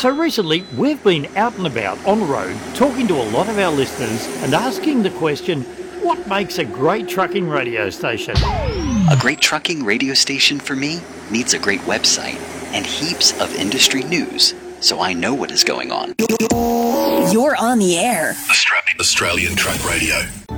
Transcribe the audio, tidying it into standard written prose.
So recently, we've been out and about on the road talking to a lot of our listeners and asking the question, what makes a great trucking radio station? A great trucking radio station for me needs a great website and heaps of industry news, so I know what is going on. You're on the air. Australian Truck Radio.